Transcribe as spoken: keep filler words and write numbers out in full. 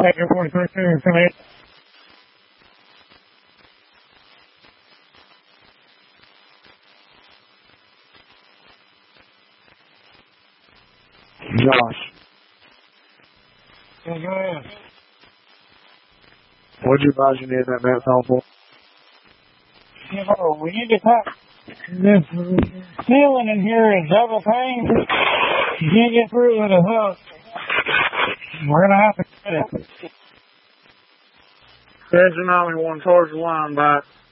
Tiger forty-three, come in. Josh. Yeah, go ahead. What'd you advise you need that methadone for? You know, we need to talk. This ceiling in here is double pane. You can't get through with a hook. We're going to have to cut it. There's another one towards the line back.